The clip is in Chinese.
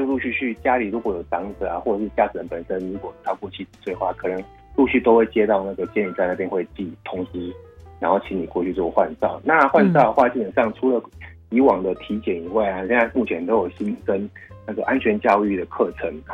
陆续续家里如果有长者啊，或者是驾驶人本身如果超过70岁的话，可能陆续都会接到那个监理站那边会寄通知，然后请你过去做换照。那换照的话，基本上除了以往的体检以外啊，现在目前都有新增那个安全教育的课程，